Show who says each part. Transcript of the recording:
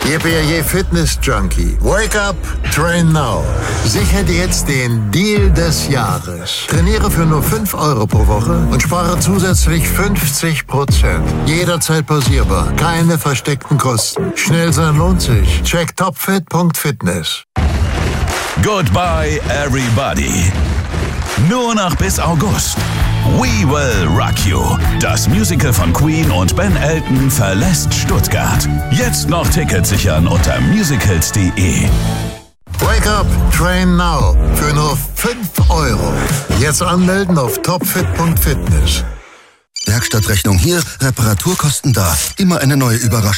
Speaker 1: Yippie Fitness Junkie. Wake up, train now. Sichere dir jetzt den Deal des Jahres. Trainiere für nur 5 Euro pro Woche und spare zusätzlich 50%. Jederzeit pausierbar. Keine versteckten Kosten. Schnell sein lohnt sich. Check topfit.fitness.
Speaker 2: Goodbye, everybody. Nur noch bis August. We Will Rock You. Das Musical von Queen und Ben Elton verlässt Stuttgart. Jetzt noch Tickets sichern unter musicals.de.
Speaker 1: Wake up, train now. Für nur 5 Euro. Jetzt anmelden auf topfit.fitness.
Speaker 3: Werkstattrechnung hier, Reparaturkosten da. Immer eine neue Überraschung.